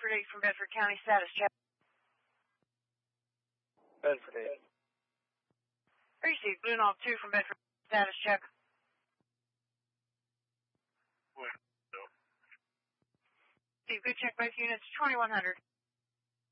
Bedford 8 from Bedford County, status check. Bedford 8. Received Blue Knob 2 from Bedford, status check. Well, no. Steve, good check both units, 2100.